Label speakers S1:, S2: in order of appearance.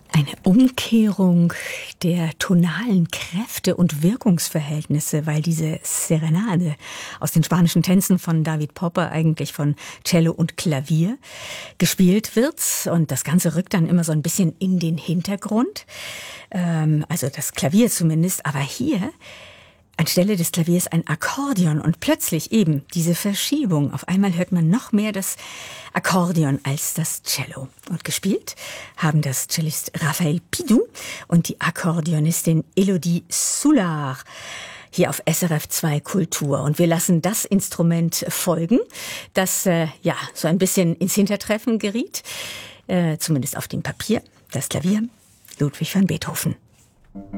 S1: Eine Umkehrung der tonalen Kräfte und Wirkungsverhältnisse, weil diese Serenade aus den spanischen Tänzen von David Popper eigentlich von Cello und Klavier gespielt wird. Und das Ganze rückt dann immer so ein bisschen in den Hintergrund. Also das Klavier zumindest. Aber hier anstelle des Klaviers ein Akkordeon und plötzlich eben diese Verschiebung. Auf einmal hört man noch mehr das Akkordeon als das Cello. Und gespielt haben das Cellist Raphael Pidou und die Akkordeonistin Elodie Soulard hier auf SRF 2 Kultur. Und wir lassen das Instrument folgen, das so ein bisschen ins Hintertreffen geriet, zumindest auf dem Papier, das Klavier Ludwig van Beethoven.